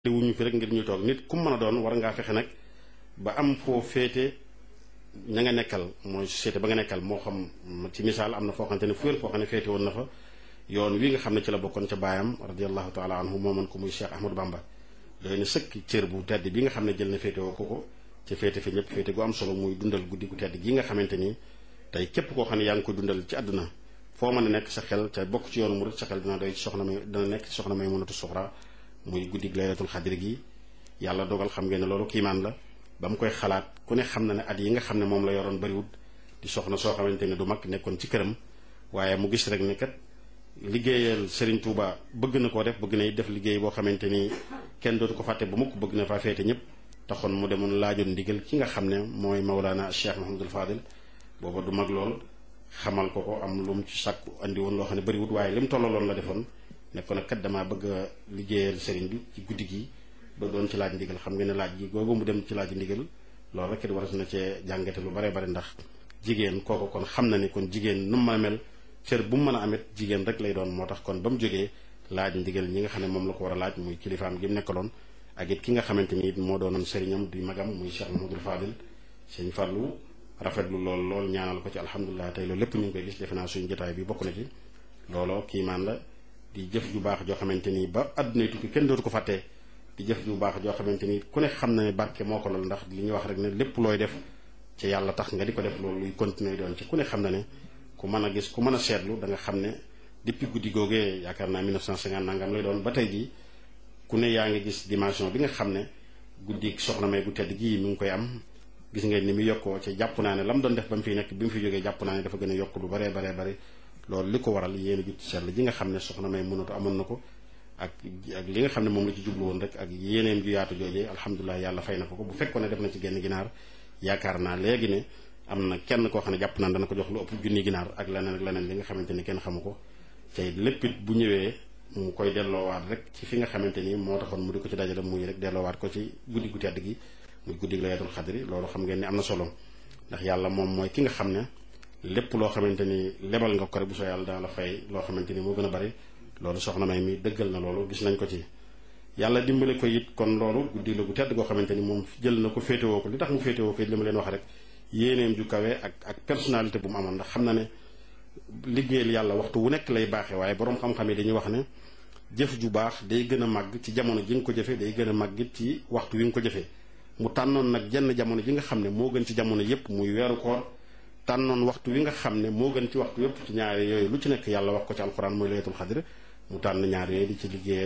wuñu fi rek ngir ñu toog nit ku mën a doon war ngaa fexe nag ba am foo féete ña nga nekkal mooy société ba nga nekkal moo xam ci misaal am na foo xamante ne fu wér foo xam ne féete woon na fa yoon wi nga xam ne ci la bokkoon ca baayam radiallahu taala anhu moomoon ko muy Cheikh Ahmadou Bamba doy na sëkk cër bu tedd bi nga xam ne jël na féete woo ko ca féete fi ñëpp féete gu am solo muy dundal guddi gu tedd gi nga xamante ni tey képp koo xam ne yaa ngi ko dundal ci àdduna foo mën a nekk sa xel ca bokk ci yoonu murid sa xel dina doy soxna may dina nekk soxna may mënatu suxra muy guddi laylatul xadri gi yàlla dogal xam ngeen ne loolu kiimaan la ba mu koy xalaat ku ne xam na ne at yi nga xam ne moom la yoroon bariwut di soxna soo xamante ne du mag nekkoon ci këram waaye mu gis rek ne kat liggéeyal Serigne Touba bëgg na koo def bëgg na def liggéey boo xamante ni kenn dootu ko fàtte ba mukk bëgg na faa féete ñëpp taxoon mu demoon laajoon ndigal ki nga xam ne mooy Mawlana Cheikh Mouhamadul Fadil booba du mag lool xamal ko am lu mu ci sàkku andi woon loo xam ne bariwut waaye li mu tollaloon la defoon nekkoon nag kat damaa bëgg a liggéeyal Serigne bi ci guddi gi ba doon ci laaj ndigal xam nga ne laaj gi googu mu dem ci laaj ndigal loolu rek it war na cee jàngate lu bare bare ndax jigéen kooku kon xam na ni kon jigéen nu mu mën a mel cër bu mu mën a amit jigéen rek lay doon moo tax kon ba mu jógee laaj ndigal ñi nga xam ne moom la ko war a laaj muy kilifaam gi mu nekkaloon ak it ki nga xamante ni moo doonoon sëriñam di magam muy Cheikh Mouhamadoul Fadil sëñ Fallou rafetlu lool ñaanal ko ci alhamdulilah tey loolu lépp ñu ngi koy gis defe naa suñu jotaay bi bokk na ci looloo kiimaan la di jëf ju baax joo xamante ni ba àdduna tukki kenn dootu ko fàttee di jëf ju baax joo xamante ni ku ne xam na ne barke moo ko lool ndax li ñuy wax rek ne lépp looy def ci yàlla tax nga di ko def loolu luy continuer doon ci ku ne xam na ne ku mën a gis ku mën a seetlu da nga xam ne depuis guddi googee yaakaar naa 1950 nangam lay doon ba tey jii ku ne yaa ngi gis dimension bi nga xam ne guddi soxna may gu tedd gii mi ngi koy am gis ngeen ni mu yokkoo ci jàpp naa ne la mu doon def ba mu fiy nekk bi mu fi jógee jàpp naa ne dafa gën a yokk lu baree bari loolu li ko waral yéen a jut seetlu ji nga xam ne soxna may mënatu amoon na ko ak li nga xam ne moom la ci jublu woon rek ak yéeneem ju yaatu joojee alhamdulilah yàlla fay na ko bu fekkoon ne def na ci genn ginaar yaakaar naa léegi ne am na kenn koo xam ne jàpp naa dana ko jox lu ëpp junni ginaar ak leneen li nga xamante ni kenn xamu ko tey lépp it bu ñëwee mu koy delloowaat rek ci fi nga xamante ni moo taxoon mu di ko ci dajale muy rek delloowaat ko ci guddi gu tedd gi muy guddi laylatul xadri loolu xam ngeen ni am na solo ndax yàlla moom mooy ki nga xam ne lépp loo xamante ni lebal nga ko rek bu soo yàlla dana la fay loo xamante ni moo gën a bari loolu soxna may mi dëggal na loolu gis nañ ko ci yàlla dimbale ko it kon loolu guddi la gu tedd goo xamante ni moom jël na ko féetewoo ko li tax mu féetewoo ko it li ma leen wax rek yéeneem ju kawe ak personnalité bu mu amoon ndax xam na ne liggéeyal yàlla waxtu wu nekk lay baaxee waaye boroom xam-xam yi dañuy wax ne jëf ju baax day gën a màgg ci jamono ji nga ko jëfee day gën a màgg it ci waxtu wi nga ko jëfee mu tànnoon nag jenn jamono ji nga xam ne moo gën ci jamono yépp muy weeru koor tànnoon waxtu wi nga xam ne moo gën ci waxtu yépp ci ñaari yooyu lu ci nekk yàlla wax ko ci alxuraan mooy laylatul xadr mu tànn ñaar yooyu di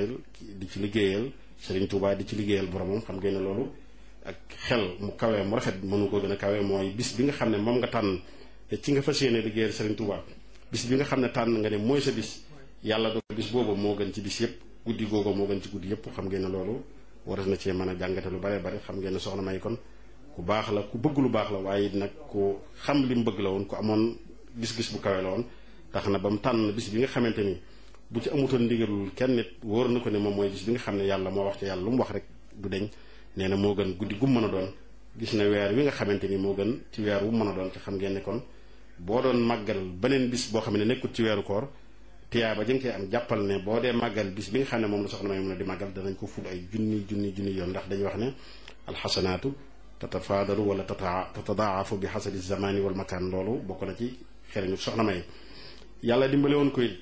ci liggéeyal Serigne Touba di ci liggéeyal boromam xam ngeen ne loolu ak xel mu kawee mu rafet mënu ko gën a kawee mooy bis bi nga xam ne moom nga tànn te ci nga fas yéene liggéeyal Serigne Touba bis bi nga xam ne tànn nga ne mooy sa bis yàlla do bis boobu moo gën ci bis yépp guddi googu moo gën ci guddi yépp xam ngeen ne loolu war na cee mën a jàngate lu bare bare xam ngeen ne soxna may kon ku baax la ku bëgg lu baax la waaye nag ku xam li mu bëgg la woon ku amoon gis-gis bu kawe la woon tax na ba mu tànn bis bi nga xamante ni bu ci amutoon ndigalul kenn nit wóor na ko ne moom mooy bis bi nga xam ne yàlla moo wax ci yàlla lu mu wax rek du deñ nee na moo gën guddi gu mu mën a doon gis na weer wi nga xamante ni moo gën ci weer wu mën a doon te xam ngeen ne kon boo doon màggal beneen bis boo xam ne nekkut ci weeru koor tiyaa ba jëng koy am jàppal ne boo dee màggal bis bi nga xam ne moom la soxna may mën a di màggal danañ ko ful ay junni yoon ndax dañuy wax ne alxasanaatu tatafaadalu wala tatadaafu bi xasabi zamani wal makaan loolu bokk na ci xereñu soxna may yàlla dimbale woon koy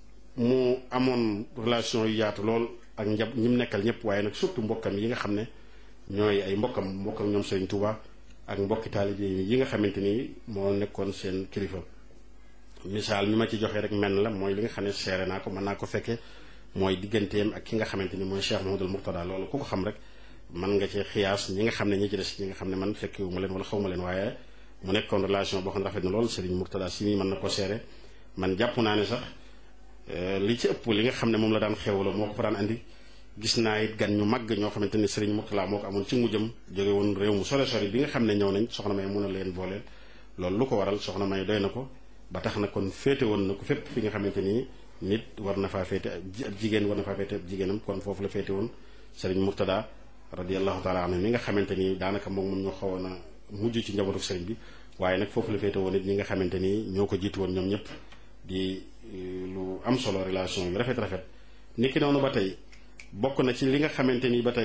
mu amoon relation yu yaatu lool ak ñi mu nekkal ñëpp waaye nag surtout mbokkam yi nga xam ne ñooy ay mbokkam ñoom Serigne Touba ak mbokki taalibe yi nga xamante ni moo nekkoon seen kilifa misaal mi ma ci joxe rek menn la mooy li nga xam ne seere naa ko mën naa ko fekke mooy digganteem ak ki nga xamante ni mooy Cheikh Mouhamadoul Mourtada loolu ku ko xam rek mën nga ci xiyaas ñi nga xam ne ñi ci des ñi nga xam ne man fekkewu ma leen wala xaw ma leen waaye mu nekkoon relation boo xam ne rafet na lool Serigne Mourtada si mën na ko seere man jàpp naa ne sax li ci ëpp li nga xam ne moom la daan xewloo moo ko fa daan andi gis naa it gan ñu màgg ñoo xamante ni Serigne Mourtada moo ko amoon ci mujjam jóge woon réew mu sore sori bi nga xam ne ñëw nañ soxna may mun a leen booleel loolu lu ko waral soxna may doy na ko ba tax na kon féete woon na ko fépp fi nga xamante ni nit war na faa féete ab jigéen war na faa féete ab jigéenam kon foofu la féete woon Serigne Mourtada radiyallahu taala anhu mi nga xamante ni daanaka moom ñoo xawoon a mujj ci njabootu Serigne bi waaye nag foofu la féete woon it ñi nga xamante ni ñoo ko jiitu woon ñoom ñëpp di lu am solo relation yu rafet niki noonu ba tey bokk na ci li nga xamante ni ba tey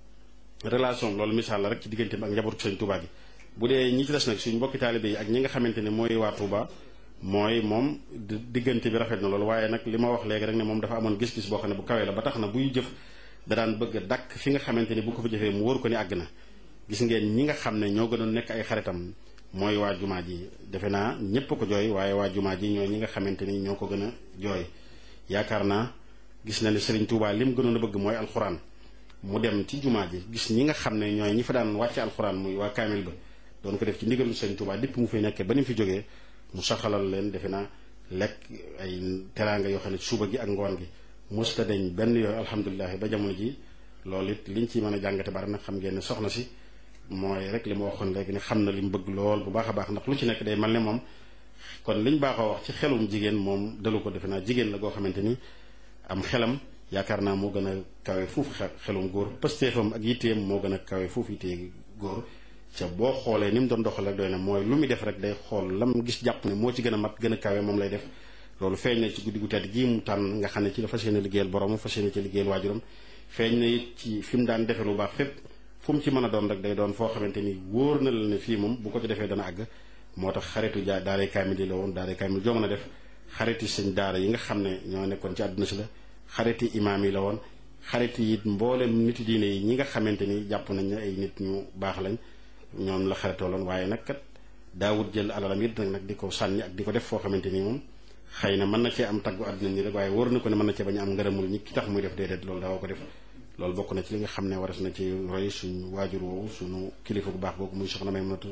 relation loolu misaal la rek ci diggante bi ak njabootu Sëñ Touba gi bu dee ñi ci des nag suñ mbokki taalibe yi ak ñi nga xamante ne mooy waa Touba mooy moom diggante bi rafet na loolu waaye nag li ma wax léegi rek ne moom dafa amoon gis-gis boo xam ne bu kawee la ba tax na buy jëf da daan bëgg a dakk fi nga xamante ni bu ko fa jëfee mu wóor ko ni àgg na. gis ngeen ñi nga xam ne ñoo gënoon nekk ay xaritam mooy waa jumaa ji defe naa ñépp ko jooy waaye waa jumaa ji ñooy ñi nga xamante ni ñoo ko gën a jooy yaakaar naa gis na ne Serigne Touba lim gënoon a bëgg mooy alxuraan mu dem ci jumaa ji gis ñi nga xam ne ñooy ñi fa daan wàcce alxuraan muy waa kaamil ba doon ko def ci ndigalu Serigne Touba dépp mu fay nekkee ba ni mu fi jógee mu saxalal leen defe naa lekk ay teraanga yoo xam ne suba gi ak ngoon gi musta deñ benn yooyu alhamdulilah ba jamono ji loolu it liñ ci mën a jàngate bari nag xam ngeen ne soxna si mooy rek li ma waxoon léegi ne xam na li mu bëgg lool bu baax a baax ndax lu ci nekk day mel ne moom kon liñ baaxoo wax ci xelum jigéen moom dalu ko defe naa jigéen la goo xamante ni am xelam yaakaar naa moo gën a kawe foofu xelum góor pëstéefam ak yitteem moo gën a kawe foofu yittee góor ca boo xoolee ni mu doon doxal rek doy na mooy lu muy def rek day xool lam gis jàpp ne moo ci gën a mat gën a kawe moom lay def loolu feeñ na ci guddi gu tedd gii mu tànn nga xam ne ci la fas yéene liggéeyal borom fas yéene ci liggéeyal waajuram feeñ na it ci fi mu daan defe lu baax fépp fu mu ci mën a doon rek day doon foo xamante ni wóor na la ne fii moom bu ko ci defee dana àgg moo tax xaritu daaray kaamil yi la woon daaray kaamil joo mën a def xariti sëñ daara yi nga xam ne ñoo nekkoon ci àdduna si la xariti imaam yi la woon xariti it mboolem niti diine yi ñi nga xamante ni jàpp nañ ne ay nit ñu baax lañ ñoom la xaritoo loon waaye nag kat daawut jël alalam it nag di ko sànni ak di ko def foo xamante ni moom xëy na mën na cee am taggu àdduna ni rek waaye wóor na ko ne mën na cee bañ a am ngërëmul ñi ki tax muy def déedéet loolu daawa ko def loolu bokk na ci li nga xam ne waras na ci roy suñu waajur woowu suñu kilifa bu baax boobu muy soxna Maymunatu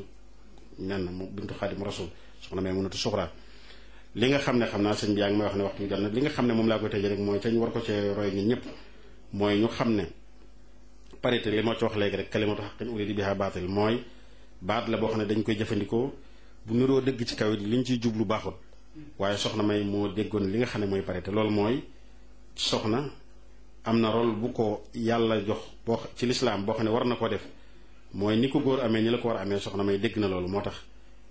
nen mu bintu Xaadimu Rasuul soxna Maymunatu Suxra li nga xam ne xam naa sëñ bi yaa ngi may wax ne waxtu bi jot na li nga xam ne moom laa koy tëjee rek mooy ca ñu war ko cee roy ñun ñëpp mooy ñu xam ne parité li ma ci wax léegi rek kalimatu haqqin urida biha baatil mooy baat la boo xam ne dañ koy jëfandikoo bu niroo dëgg ci kaw it liñ ciy jublu baaxut waaye soxna May moo déggoon li nga xam ne mooy parité loolu mooy soxna am na rôle bu ko yàlla jox boo ci lislaam boo xam ne war na ko def mooy ni ko góor amee ni la ko war a amee soxna May dégg na loolu moo tax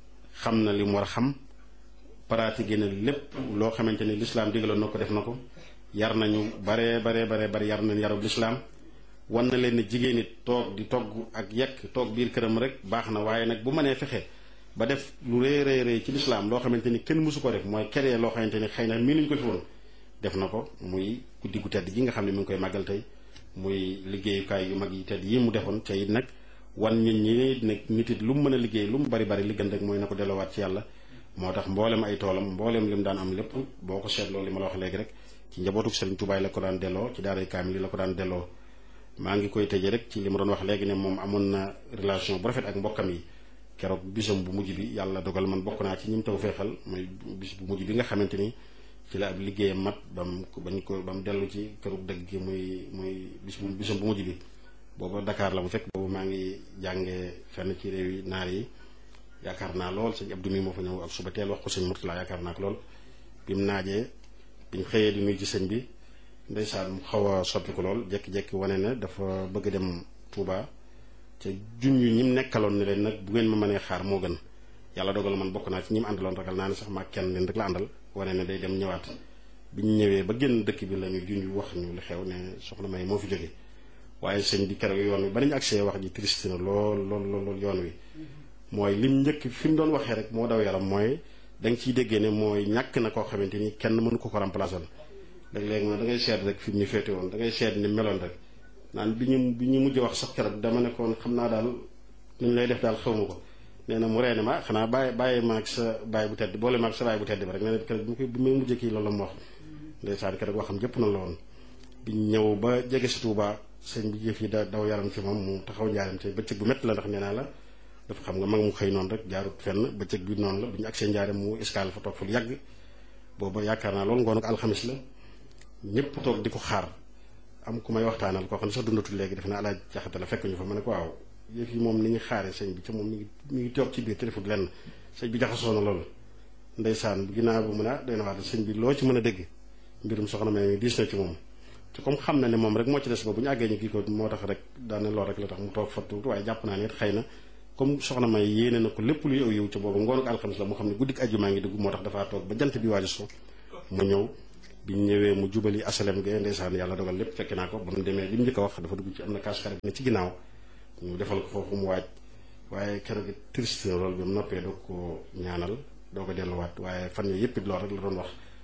xam na li mu war a xam pratiqué na lépp loo xamante ni lislaam digaloon na ko def na ko yar nañu bare yar nañ yarub lislaam wan na leen ne jigéen it toog di togg ak yekk toog biir këram rek baax na waaye nag bu mënee fexe ba def lu rëy ci lislaam loo xamante ni kenn mësu ko def mooy keree loo xamante ni xëy na mii nuñ ko fi woon def na ko muy guddi gu tedd gi nga xam ne mi ngi koy màggal tey muy liggéeyukaay yu mag yi tedd yi mu defoon ca it nag wan ñun ñi nag nit it lu mu mën a liggéey lu mu bari li gën rek mooy na ko delloowaat ci yàlla moo tax mboolem ay toolam mboolem li mu daan am lépp boo ko seetloo li ma la wax léegi rek ci njabootu Serigne Touba la ko daan delloo ci daaray kaamil yi la ko daan delloo maa ngi koy tëjee rek ci li ma doon wax léegi ne moom amoon na relation bu rafet ak mbokkam yi keroog bisam bu mujj bi yàlla dogal man bokk naa ci ñi mu taw feexal mooy bis bu mujj bi nga xamante ni ci la ab liggéeyam mat ba mu dellu ci këru dëgg gi muy bisam bu mujj bi booba Dakar la bu fekk boobu maa ngi jàngee fenn ci réew yi naar yi yaakaar naa lool sëñ Abdou mi moo fa ñëw ak suba teel wax ko sëñ Murtala yaakaar naa ko lool bi mu naajee biñ xëyee di nuyu ci sëñ bi ndeysaan mu xaw a soppi ko lool jékki-jékki wane ne dafa bëgg dem Touba ca junj ñi mu nekkaloon ne leen nag bu ngeen ma mënee xaar moo gën yàlla dogal man bokk naa ci ñi mu àndaloon ragal naa ne sax maa kenn leen rek la àndal wane ne day dem ñëwaat biñ ñëwee ba génn dëkk bi la ñu junj wax ñu li xew ne soxna May moo fi jóge waaye sëñ bi keroog yoon wi ba nañu accès wax ji triste na lool yoon wi mooy lim njëkk fi mu doon waxee rek moo daw yaram mooy da nga ciy déggee ne mooy ñàkk na koo xamante ni kenn mënu ko remplacer léeg-léeg da ngay seet rek fi mu ñu féete woon da ngay seet ni meloon rek naan bi ñu mujj wax sax keroog dama nekkoon xam naa daal nu ñu lay def daal xaw ma ko nee na mu reene ma xanaa bàyyi maag sa baay bu tedd boole maag sa baay bu tedd bi rek nee na keroog bi may mujjee kii loolu la mu wax ndeysaan keroog waxam jëpp na la woon biñ ñëw ba jege si Touba sëñ bi jëf yi daw yaram ci moom mu taxaw njaaram te bëccëg bu métti la ndax nee naa la dafa xam nga mag mu xëy noonu rek jaarut fenn bëccëg bi noonu la bi ñu agsee njaaram mu escale fa toog fa lu yàgg booba yaakaar naa loolu ngoon ak alxamis la ñëpp toog di ko xaar am ku may waxtaanal koo xam ne sax dundatul léegi def na alaaj jaxate la fekk ñu fa ma ne ko waaw yëf yi moom ni ñu xaaree sëñ bi ca moom mi ngi toog ci biir téléphone lenn sëñ bi jaxasoo na loolu ndeysaan bu ginnaaw bu mën a doy na wax sëñ bi loo ci mën a dégg mbirum soxna May mi diis na ci moom te comme xam na ne moom rek moo ci des ba bu ñu àggee ñu kii ko moo tax rek daane lool rek la tax mu toog fa tuuti waaye jàpp naa ne xëy na comme soxna May yéene na ko lépp luy aw yow ca boobu ngoonu alxamis la mu xam ne guddik àjjuma ngi dugg moo tax dafaa toog ba jant bi waaju so mu ñëw biñ ñëwee mu jubali asalem ge ndeysaan yàlla dogal lépp fekk naa ko ba mu demee li mu njëkk a wax dafa dugg ci am na kaas-kaar ne ci ginnaaw ñu defal ko foofu mu waaj waaye keroog gi triste loolu bi mu noppee doo ko ñaanal doo ko delluwaat waaye fan yooyu yëpp it loolu rek la doon wax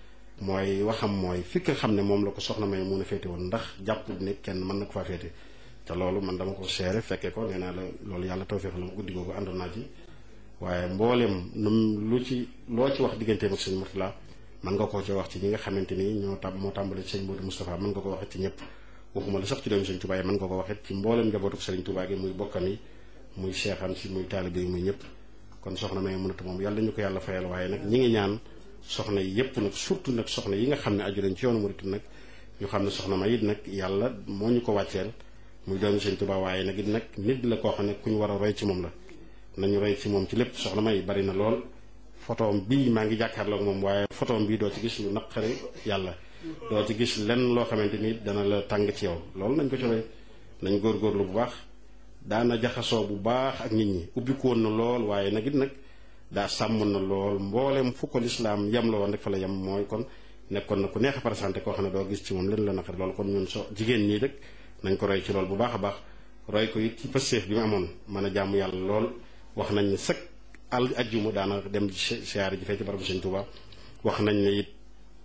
mooy waxam mooy fi nga xam ne moom la ko soxna may mun a féete woon ndax jàpp ne kenn mën na ko faa féete te loolu man dama ko seere fekkee ko nee naa la loolu yàlla tawfeex la guddi googu àndoon naa ci waaye mbooleem loo ci wax digganteem ak sëñ Murtala mën nga koo ci wax ci ñi nga xamante ni moo tàmbale ci sëñ Modou Moustapha mën nga ko waxee ci ñëpp waxuma la sax ci doomu sëñ Touba yi mën nga ko waxee ci mbooleem njabootu sëriñ Touba gi muy bokkam yi muy seexam si muy taalibe yi muy ñëpp kon soxna may mënatu moom yàlla ñu ko yàlla fayal waaye nag ñi ngi ñaan soxna yi yëpp nag surtout nag soxna yi nga xam ne aju leen ci yoonu murit nag ñu xam ne soxna may it nag yàlla moo ñu ko wàcceel muy doomu sëñ Touba waaye nag it nag nit la koo xam ne ku ñu war a roy ci moom la nañu roy ci moom ci lépp soxna may bari na lool photoom bii maa ngi jàkkaarloog moom waaye photoom bii doo ci gis lu naqari yàlla doo ci gis lenn loo xamante ni dana la tàng ci yow loolu nañ ko ci roy nañ góorgóorlu bu baax daana jaxasoo bu baax ak nit ñi ubbiku woon na lool waaye nag it nag daa sàmm na lool mboolem fu ko lislaam yem la woon rek fa la yem mooy kon nekkoon na ku neex a présenté koo xam ne doo gis ci moom len la naqari loolu kon ñun jigéen ñii rek nañ ko roy ci lool bu baax a baax roy ko it ci pësteef bi mu amoon mën a jaamu yàlla lool wax nañ ne sëkk ajjuma daana dem siyaare ji fee ci barabu sëñ Tuuba wax nañ ne it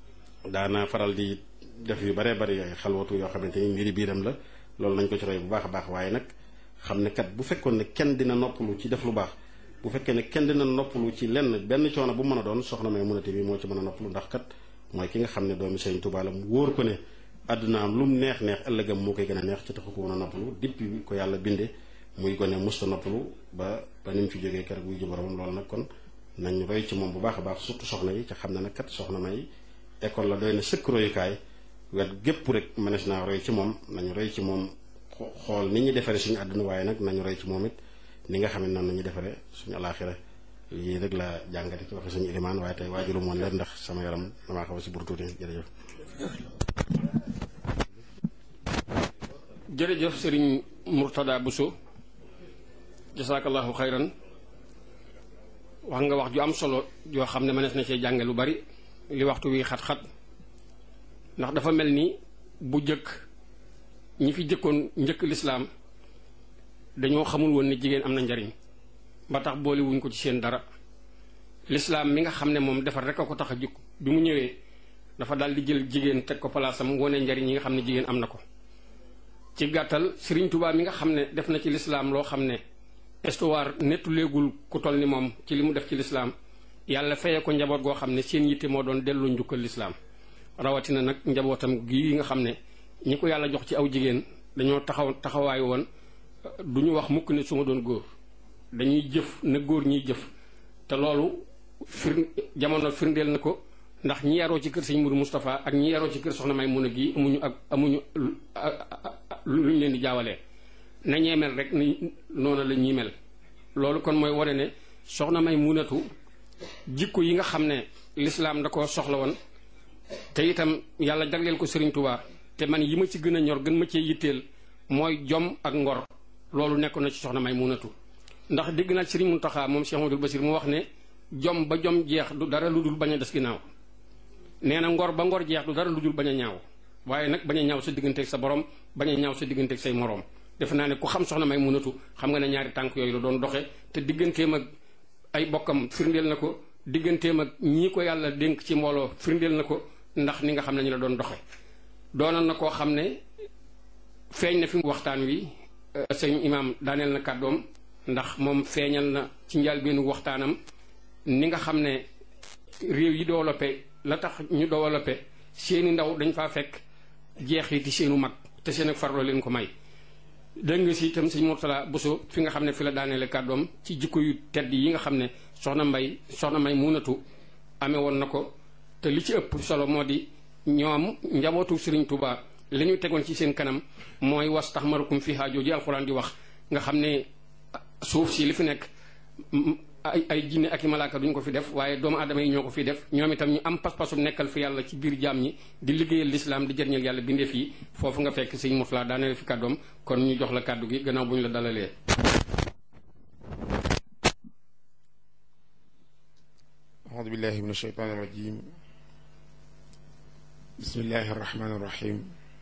daana faral di def yu baree bari ay xalwatu yoo xamante ni mbiri biiram la loolu nañ ko ci roy bu baax a baax waaye nag xam ne kat bu fekkoon ne kenn dina noppalu ci def lu baax bu fekkee ne kenn dina noppalu ci lenn benn coono bu mën a doon soxna may munate bi moo ci mën a noppalu ndax kat mooy ki nga xam ne doomi sëñ Tuuba la mu wóor ko ne àddunaam lu mu neex ëllëgam moo koy gën a neex ci taxu ko woon a noppalu depuis ko yàlla binde muy gone musta noppalu ba ni mu fi jógee keroog wuy ji boromam loolu nag kon nañ roy ci moom bu baax a baax surtout soxna yi ca xam ne nag kat soxna may école la doy na sëkk royukaay wet gépp rek mënees naa roy ci moom nañu roy ci moom xool ni ñu defaree suñu àdduna waaye nag nañu roy ci moom it ni nga xam ne noonu nañu defaree suñu alaaxira lii rek la jàngate ci waxe suñu ilimaan waaye tey waajulu moon leen ndax sama yaram damaa xaw a si buru tuuti jërëjëf jërëjëf sëriñ Murtada Bousso jasaakallahu xayran wax nga wax ju am solo joo xam ne mënees na cee jànge lu bari li waxtu wi xat-xat ndax dafa mel ni bu jëkk ñi fi jëkkoon njëkk lislaam dañoo xamul woon ne jigéen am na njariñ ba tax boole wuñ ko ci seen dara lislaam mi nga xam ne moom defar rek a ko tax a jukk bi mu ñëwee dafa daal di jël jigéen teg ko palaasam wone njariñ yi nga xam ne jigéen am na ko ci gàttal Sëriñ Tuubaa mi nga xam ne def na ci lislaam loo xam ne histoire nettuleegul ku toll ni moom ci li mu def ci lislaam yàlla fayee ko njaboot goo xam ne seen yitte moo doon delloo njukkal lislaam rawatina nag njabootam gii nga xam ne ñi ko yàlla jox ci aw jigéen dañoo taxawaayu woon du ñu wax mukk ne su ma doon góor dañuy jëf na góor ñiy jëf te loolu jamono firndeel na ko ndax ñi yaroo ci kër sëñ Mourou Moustapha ak ñi yaroo ci kër soxna Maymuna gi amuñu luñ leen di jaawalee na ñee mel rek ni noonu la ñuy mel loolu kon mooy wane ne soxna Maymunatu jikko yi nga xam ne lislaam da ko soxla woon te itam yàlla jagleel ko Sëriñ Tuubaa te man yi ma ci gën a ñor gën ma cee yitteel mooy jom ak ngor loolu nekkoon na ci soxna Maymunatu ndax dégg naa Sëriñ Muntaxa moom Cheikh Amadou Basir mu wax ne jom ba jom jeex du dara lu dul bañ a des ginnaaw nee na ngor ba ngor jeex du dara lu dul bañ a ñaaw waaye nag bañ a ñaaw sa digganteeg sa borom bañ a ñaaw sa digganteeg say moroom defe naa ne ku xam soxna Maymunatu xam nga ne ñaari tànk yooyu la doon doxe te digganteem ak ay bokkam firndeel na ko digganteem ak ñii ko yàlla dénk ci mbooloo firndeel na ko ndax ni nga xam ne ñu la doon doxe doonoon na koo xam ne feeñ na fi waxtaan wi sëñ imaam daaneel na kàddoom ndax moom feeñal na ci njëlbéenu waxtaanam ni nga xam ne réew yi développé la tax ñu développé seeni ndaw dañ faa fekk jeexiti seenu mag te seen ak farlo leen ko may dégg nga si itam sëñ Murtada Bousso fi nga xam ne fi la daaneele kàddoom ci jikko yu tedd yi nga xam ne soxna Maymunatu amee woon na ko te li ci ëpp solo moo di ñoom njabootu Sëriñ Tuubaa li ñu tegoon ci seen kanam mooy wastaxmarukum fiihaa jooju alxuraan di wax nga xam ne suuf si li fi nekk ay jinne ak i malaaka duñ ko fi def waaye doomu aadama yi ñoo ko fi def ñoom itam ñu am pas-pasu nekkal fi yàlla ci biir jaam ñi di liggéeyal lislaam di jëriñal yàlla bindeef yi foofu nga fekk sëñ Murtada daaneel fi kàddoom kon ñu jox la kàddu gi gannaaw bu ñu la dalalee. audu billahi min ashaytaani rajim bismillahi irrahmani irrahim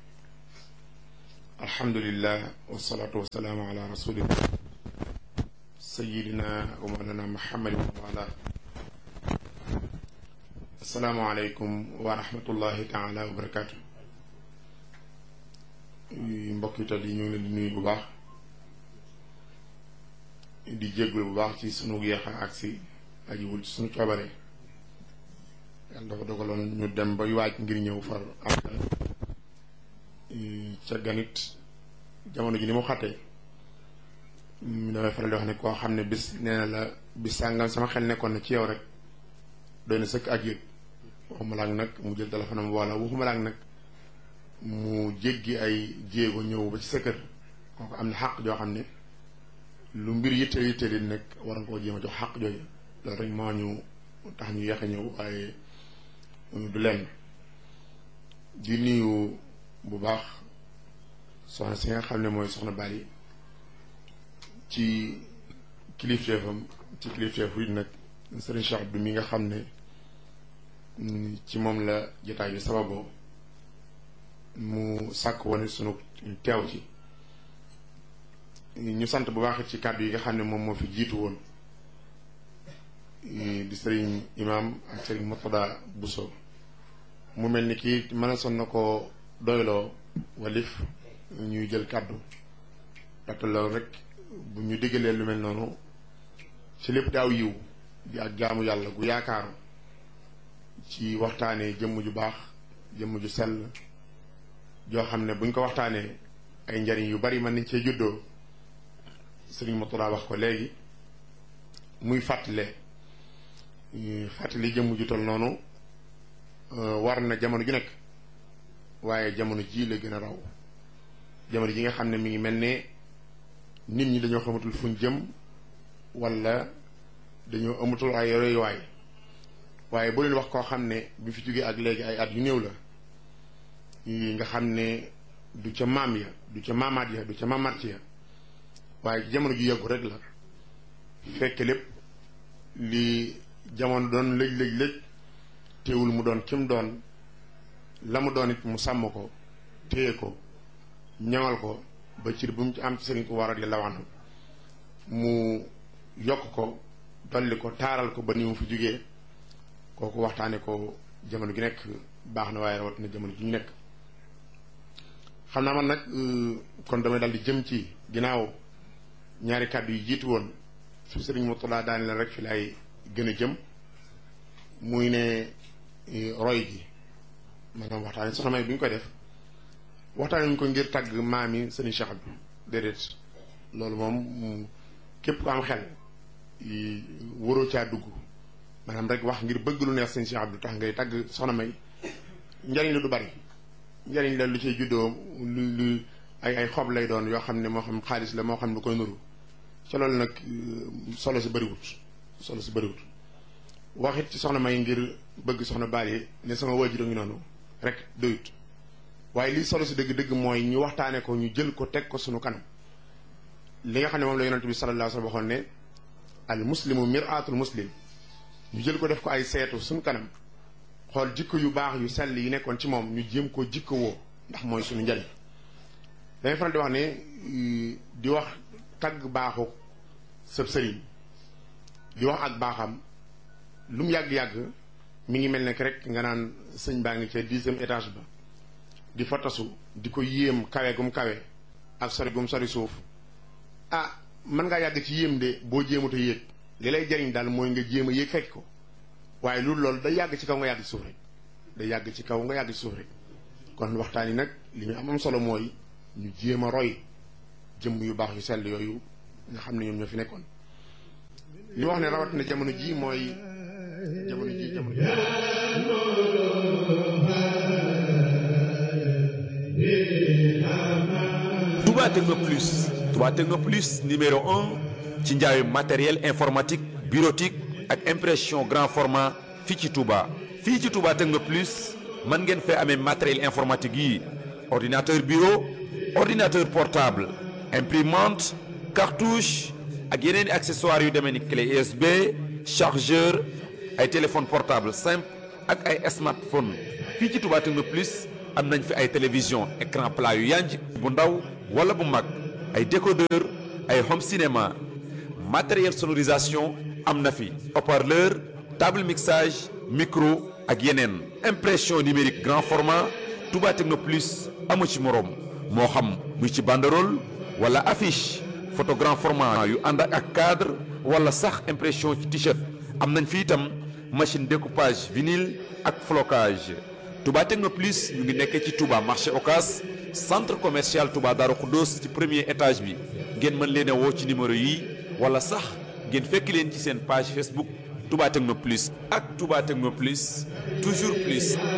alhamdulillah wasalaatu wasalaamu ala rasulillah sayidina wa mawlana muhammadin wa ala assalaamu aleykum wa rahmatullahi taala wa barakatu mbokk yi tedd yi ñu ngi leen di nuyu bu baax di jéggul bu baax ci sunu yeexa agsi ajiwul ci sunu coobare yàlla dafa dogaloon ñu dem bay waaj ngir ñëw far am ca ganit jamono ji ni mu xattee damay faral di wax ne koo xam ne bis nee na la bis sàngam sama xel nekkoon na ci yow rek doy na sëkk ak yëg waxuma laak nag mu jël téléphone am wala waxuma laak nag mu jéggi ay jéego ñëw ba ci sa kër kooku am na xàq joo xam ne lu mbir yitteel yitteel yi nag war nga koo jéem a jox xàq jooju loolu rek moo ñu tax ñu yeex a ñëw waaye du lenn di nuyu bu baax soxna si nga xam ne mooy soxna Bali ci kilifteefam ci kilifteefu it nag Serigne Cheikh Abdou mi nga xam ne ci moom la jotaay bi sababoo mu sàkk woon sunu teew ci ñu sant bu baax ci kàddu yi nga xam ne moom moo fi jiitu woon di sëriñ imam ak sëriñ Murtada Bousso mu mel ni kii mën a son na ko doyloo walif ñuy jël kàddu ndaxte loolu rek bu ñu diggalee lu mel noonu ci lépp daaw yiw di ak jaamu yàlla gu yaakaaru ci waxtaanee jëmm ju baax jëmm ju sell joo xam ne buñ ko waxtaanee ay njariñ yu bari mën nañ cee juddoo sëriñ Murtada wax ko léegi muy fàttali jëmm ju tol noonu war na jamono ju nekk waaye jamono ji la gën a raw jamono ji nga xam ne mi ngi mel ne nit ñi dañoo xamatul fuñ jëm wala dañoo amatul ay royuwaay waaye boo leen wax koo xam ne bi fi jógee ak léegi ay at yu néew la nga xam ne du ca maam ya du ca maamaat ya du ca maamaat ya waaye ci jamono ju yàggu rek la fekk lépp li jamono doon lëj teewul mu doon kim doon la mu doon it mu sàmm ko téye ko ñaŋal ko ba cir bu mu ci am ci Sëriñ Tuubaa radiyallaahu anhu mu yokk ko dolli ko taaral ko ba ni mu fi jógee kooku waxtaane ko jamono gi nekk baax na waaye rawatina jamono gi ñu nekk xam naa man nag kon damay dal di jëm ci ginnaaw ñaari kàddu yi jiitu woon su Sëriñ Murtada daani la rek fi lay gën a jëm muy ne roy gi maanaam waxtaane soxna May bi ñu koy def waxtaane ñu ko ngir tàgg maami Sëriñ Cheikh Abdou déedéet loolu moom képp ko am xel waroo caa dugg maanaam rek wax ngir bëgg lu neex Sëriñ Cheikh Abdou tax ngay tàgg soxna May njariñ la du bari njariñ la lu ciy juddoo lu ay xob lay doon yoo xam ne moo xam xaalis la moo xam lu koy nuru ca loolu nag solo si bëriwut waxit ci soxna May ngir bëgg soxna Bali ne sama waajur a ngi noonu rek doyut waaye lii solo si dëgg-dëgg mooy ñu waxtaane ko ñu jël ko teg ko sunu kanam li nga xam ne moom la yonent bi sallallahu alayhi wa sallam waxoon ne al muslimu mir'atul muslim ñu jël ko def ko ay seetu sunu kanam xool jikko yu baax yu sell yi nekkoon ci moom ñu jéem ko jikko woo ndax mooy sunu njariñ dañuy faral di wax ne di wax tagg baaxu sëb sëriñ di wax ak baaxam lu mu yàgg-yàgg mi ngi mel ne rek nga naan sëñ baa ngi ca 10e étage ba di fa tasu di ko yéem kawe gum kawe ak sori gum sori suuf mën ngaa yàgg ci yéem de boo jéemut a yéeg li lay jariñ daal mooy nga jéem a yéeg fekk ko waaye loolu day yàgg ci kaw nga yàgg ci suuf rek day yàgg ci kaw nga yàgg ci suuf rek kon waxtaan yi nag li ñu am solo mooy ñu jéem a roy jëmm yu baax yu sell yooyu nga xam ne ñoom ñoo fi nekkoon li wax ne rawat na jamono ji mooy jamono ji Touba Techno Plus Touba Techno Plus numéro 1 ci njaayu matériel informatique bureautique ak impression grand format fii ci Touba Techno Plus mën ngeen fee amee matériel informatique yi ordinateur bureau ordinateur portable imprimante cartouche ak yeneen i accessoires yu demee ni clé USB chargeur ay téléphone portable simple ak ay smartphone fii ci Touba Techno Plus am nañ fi ay télévision écran plat yu yanj bu ndaw wala bu mag ay décodeur ay home cinéma matériel sonorisation am na fi haut-parleur table mixage micro ak yeneen impression numérique grand format Touba Techno Plus amu ci moroom moo xam muy ci banderole wala affiche photo grand format yu ànd ak cadre wala sax impression ci t-shirt am nañ fi itam machine découpage vinyle ak flocage Touba Techno Plus ñu ngi nekkee ci Touba marché Ocass centre commercial Touba Darou Khoudoss ci premier étage bi ngeen mën leen a woo ci numéro yi wala sax ngeen fekk leen ci seen page Facebook Touba Techno Plus ak Touba Techno Plus toujours plus.